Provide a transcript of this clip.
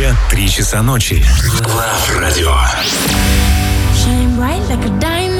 Далее 3 часа ночи. Love Radio. Shine bright like a diamond.